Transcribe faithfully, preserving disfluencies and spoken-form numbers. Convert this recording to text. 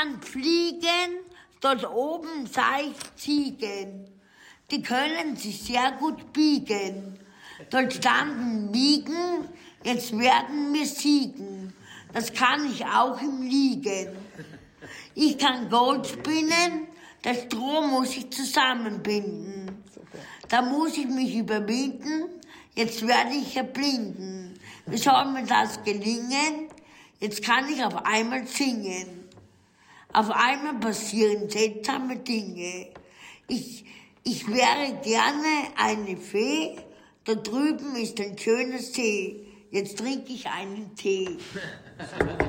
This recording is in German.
Fliegen, dort oben sah ich Ziegen. Die können sich sehr gut biegen. Dort standen Liegen, jetzt werden wir siegen. Das kann ich auch im Liegen. Ich kann Gold spinnen, das Stroh muss ich zusammenbinden. Da muss ich mich überwinden, jetzt werde ich erblinden. Wie soll mir das gelingen? Jetzt kann ich auf einmal singen. Auf einmal passieren seltsame Dinge. Ich, ich wäre gerne eine Fee, da drüben ist ein schöner See. Jetzt trinke ich einen Tee.